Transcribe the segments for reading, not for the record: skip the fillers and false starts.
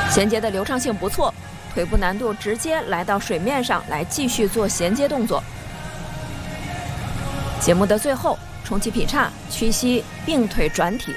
衔接的流畅性不错，腿部难度直接来到水面上来继续做衔接动作。节目的最后，重启劈叉，屈膝并腿转体。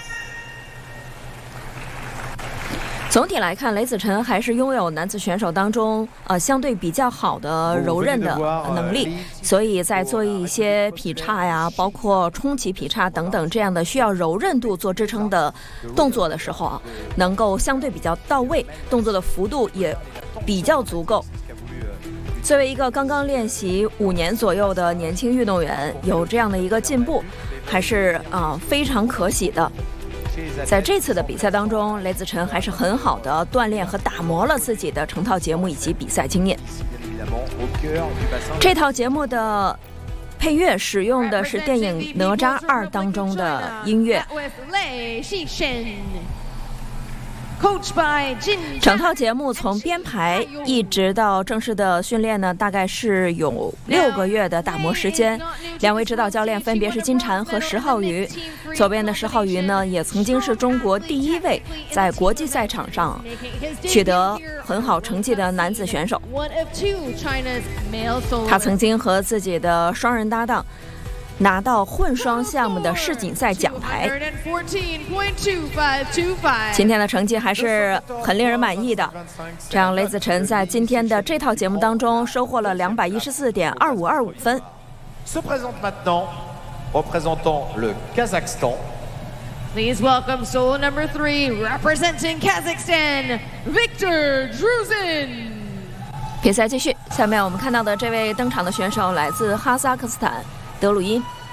总体来看，雷子晨还是拥有男子选手当中相对比较好的柔韧的能力，所以在做一些劈叉呀，包括冲起劈叉等等这样的需要柔韧度做支撑的动作的时候啊，能够相对比较到位，动作的幅度也比较足够。作为一个刚刚练习5年左右的年轻运动员，有这样的一个进步，还是非常可喜的。在这次的比赛当中，雷子晨还是很好的锻炼和打磨了自己的成套节目以及比赛经验。这套节目的配乐使用的是电影《哪吒2》当中的音乐。整套节目从编排一直到正式的训练呢，大概是有6个月的打磨时间。2位指导教练分别是金蝉和石浩宇。左边的石浩宇呢，也曾经是中国第1位在国际赛场上取得很好成绩的男子选手。他曾经和自己的双人搭档拿到混双项目的世锦赛奖牌。今天的成绩还是很令人满意的，这样雷子晨在今天的这套节目当中收获了214.2525分。 Se présente maintenant, représentant le Kazakhstan. Please welcome solo number 3, representing Kazakhstan, Viktor Druzin. 比赛继续，下面我们看到的这位登场的选手来自哈萨克斯坦德鲁因。